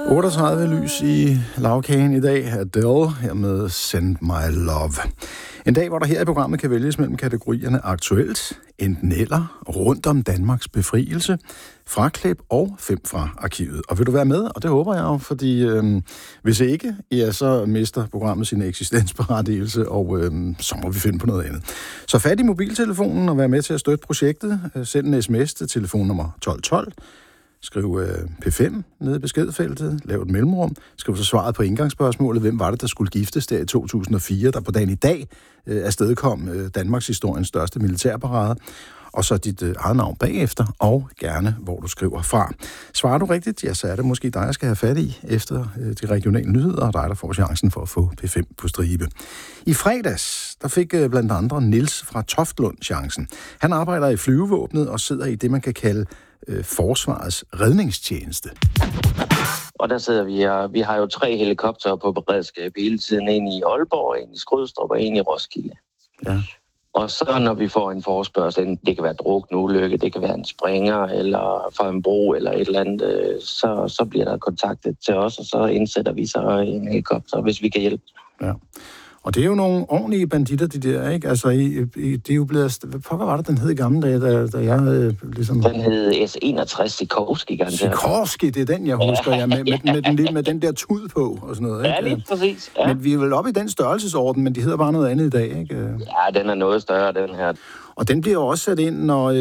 38 lys i lavkagen i dag. Adele her med Send My Love. En dag, hvor der her i programmet kan vælges mellem kategorierne aktuelt, enten eller, rundt om Danmarks befrielse, fraklip og 5 fra arkivet. Og vil du være med? Og det håber jeg jo, fordi hvis ikke, ja, så mister programmet sin eksistensberettigelse, og så må vi finde på noget andet. Så fat i mobiltelefonen og vær med til at støtte projektet. Send en sms til telefonnummer 1212. Skriv P5 nede i beskedfeltet, lav et mellemrum, skriv så svaret på indgangsspørgsmålet, hvem var det, der skulle giftes der i 2004, der på dagen i dag afstedkom Danmarks historiens største militærparade, og så dit eget navn bagefter, og gerne, hvor du skriver fra. Svarer du rigtigt, ja, så er det måske dig, jeg skal have fat i efter de regionale nyheder, og dig, der får chancen for at få P5 på stribe. I fredags, der fik blandt andre Niels fra Toftlund chancen. Han arbejder i flyvevåbnet og sidder i det, man kan kalde Forsvarets redningstjeneste. Og der sidder vi her. Vi har jo 3 helikoptere på beredskab hele tiden. En i Aalborg, en i Skrydstrup og en i Roskilde. Ja. Og så når vi får en forespørgsel, det kan være drukneulykke, det kan være en springer eller fra en bro eller et eller andet, så bliver der kontaktet til os, og så indsætter vi så en helikopter, hvis vi kan hjælpe. Ja. Og det er jo nogle ordentlige banditter, de der, ikke? Altså, det er jo blevet... Hvad pokker var det, den hed i gamle dage, da jeg ligesom... Den hed S61 Sikorsky, garanteret. Sikorsky, det er den, jeg husker, ja, med den der tud på og sådan noget, ikke? Ja, lige præcis. Ja. Men vi er vel oppe i den størrelsesorden, men de hedder bare noget andet i dag, ikke? Ja, den er noget større, den her. Og den bliver jo også sat ind, når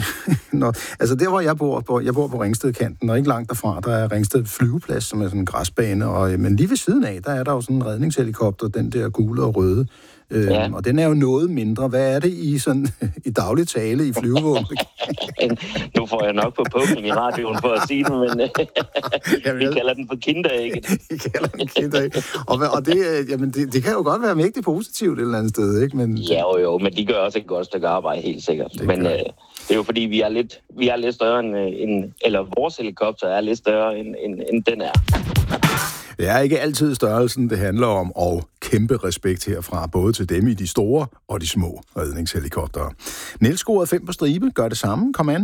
altså der, hvor jeg bor på Ringstedkanten, og ikke langt derfra, der er Ringsted flyveplads, som er sådan en græsbane, men lige ved siden af, der er der jo sådan en redningshelikopter, den der gule og røde, og den er jo noget mindre. Hvad er det i daglig tale i flyvevåbnet? Nu får jeg nok på puklen i radioen for at sige det, men vi kalder den for kinderægget. Vi kalder den kinderægget. Og det kan jo godt være mægtigt positivt et eller andet sted, ikke? Men... Ja, jo, men de gør også et godt stykke arbejde, helt sikkert. Men det er jo fordi, vi er lidt større end eller vores helikopter er lidt større, end den er. Det er ikke altid størrelsen, det handler om, og kæmpe respekt herfra, både til dem i de store og de små redningshelikoptere. Niels scorede 5 på stribe, gør det samme, kom an.